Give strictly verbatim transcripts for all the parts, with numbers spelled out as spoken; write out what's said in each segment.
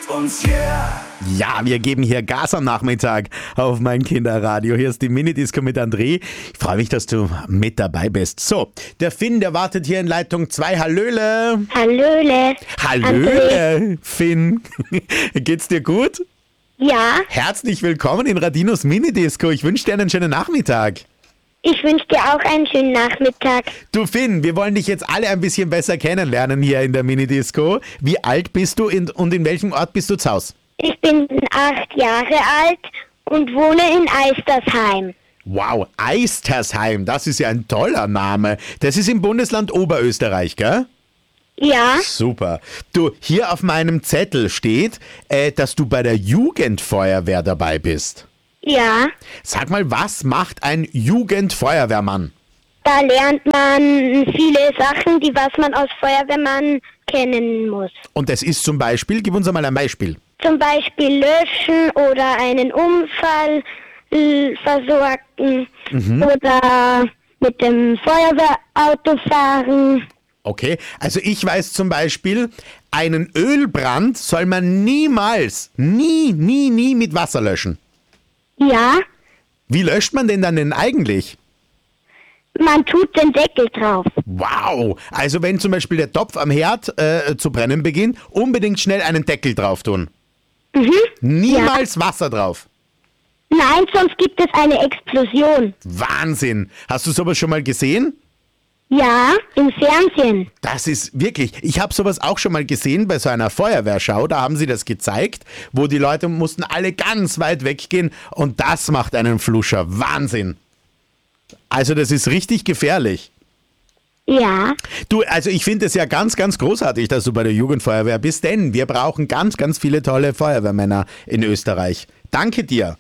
mit uns, yeah. Ja, wir geben hier Gas am Nachmittag auf mein Kinderradio. Hier ist die Mini-Disco mit André. Ich freue mich, dass du mit dabei bist. So, der Finn, der wartet hier in Leitung zwei. Hallöle. Hallöle. Hallöle, Finn. Geht's dir gut? Ja, Herzlich willkommen in Radinos Mini-Disco. Ich wünsche dir einen schönen Nachmittag. ich wünsche dir auch einen schönen Nachmittag. Du Finn, wir wollen dich jetzt alle ein bisschen besser kennenlernen hier in der Mini-Disco. Wie alt bist du in, und in welchem Ort bist du zu Hause? Ich bin acht Jahre alt und wohne in Eistersheim. Wow, Eistersheim, das ist ja ein toller Name. Das ist im Bundesland Oberösterreich, gell? Ja, Super. Du, hier auf meinem Zettel steht, äh, dass du bei der Jugendfeuerwehr dabei bist. ja. Sag mal, was macht ein Jugendfeuerwehrmann? Da lernt man viele Sachen, die was man als Feuerwehrmann kennen muss. Und das ist zum Beispiel, gib uns einmal ein Beispiel. Zum Beispiel löschen oder einen Unfall äh, versorgen oder mit dem Feuerwehrauto fahren. Okay, also ich weiß zum Beispiel, einen Ölbrand soll man niemals, nie, nie, nie mit Wasser löschen. Ja, Wie löscht man den dann denn eigentlich? man tut den Deckel drauf. Wow, also wenn zum Beispiel der Topf am Herd äh, zu brennen beginnt, unbedingt schnell einen Deckel drauf tun. Mhm. Niemals Wasser drauf. Nein, sonst gibt es eine Explosion. Wahnsinn. Hast du sowas schon mal gesehen? Ja, im Fernsehen. Das ist wirklich, ich habe sowas auch schon mal gesehen bei so einer Feuerwehrschau, da haben sie das gezeigt, wo die Leute mussten alle ganz weit weggehen und das macht einen Fluscher. Wahnsinn. Also das ist richtig gefährlich. Ja, Du, also ich finde es ja ganz, ganz großartig, dass du bei der Jugendfeuerwehr bist, denn wir brauchen ganz, ganz viele tolle Feuerwehrmänner in Österreich. Danke dir.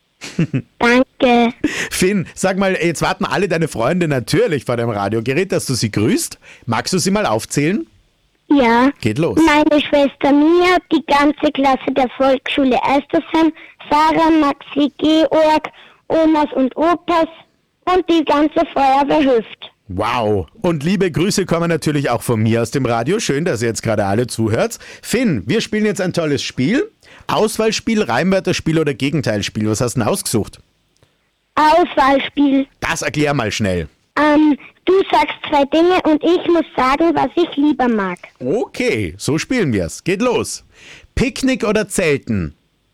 danke. Finn, sag mal, jetzt warten alle deine Freunde natürlich vor dem Radiogerät, dass du sie grüßt. Magst du sie mal aufzählen? Ja. Geht los. Meine Schwester Mia, die ganze Klasse der Volksschule Eistersheim, Sarah, Maxi, Georg, Omas und Opas und die ganze Feuerwehr Hüft. Wow. Und liebe Grüße kommen natürlich auch von mir aus dem Radio. Schön, dass ihr jetzt gerade alle zuhört. Finn, wir spielen jetzt ein tolles Spiel. Auswahlspiel, Reimwörterspiel oder Gegenteilspiel. Was hast du denn ausgesucht? Auswahlspiel. Das erklär mal schnell. Ähm, du sagst zwei Dinge und ich muss sagen, was ich lieber mag. Okay, so spielen wir's. Geht los. Picknick oder Zelten?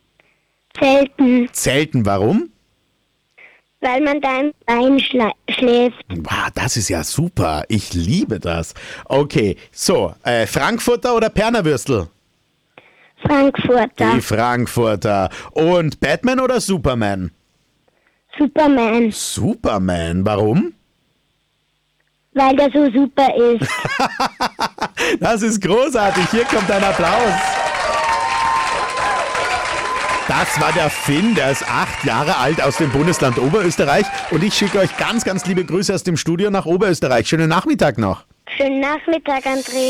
Zelten, Zelten, warum? weil man da im Bein schla- schläft. Wow, das ist ja super. Ich liebe das. Okay, so, äh, Frankfurter oder Pernerwürstel? Frankfurter, Die Frankfurter. Und Batman oder Superman? Superman, Superman, warum? weil der so super ist. Das ist großartig. Hier kommt ein Applaus. Das war der Finn, der ist acht Jahre alt aus dem Bundesland Oberösterreich. Und ich schicke euch ganz, ganz liebe Grüße aus dem Studio nach Oberösterreich. Schönen Nachmittag noch. Schönen Nachmittag, André.